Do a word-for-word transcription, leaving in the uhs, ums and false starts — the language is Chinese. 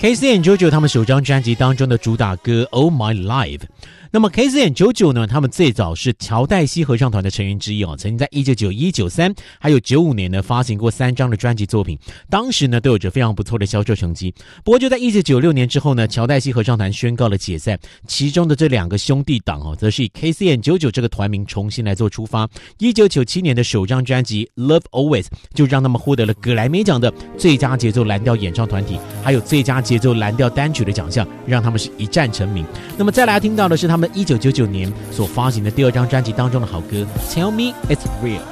Casey and JoJo 他们首张专辑当中的主打歌 Oh My Life。那么 Casey and JoJo 呢，他们最早是乔黛西合唱团的成员之一哦，曾经在一九九一、九三还有九五年呢发行过三张的专辑作品，当时呢都有着非常不错的销售成绩。不过就在一九九六年之后呢，乔黛西合唱团宣告了解散，其中的这两个兄弟党哦，则是以 Casey and JoJo 这个团名重新来做出发。一九九七年的首张专辑 Love Always 就让他们获得了格莱美奖的最佳节奏蓝调演唱团体，还有最佳节奏蓝调单曲的奖项，让他们是一战成名。那么再来听到的是他们一九九九年所发行的第二张专辑当中的好歌 Tell Me It's Real。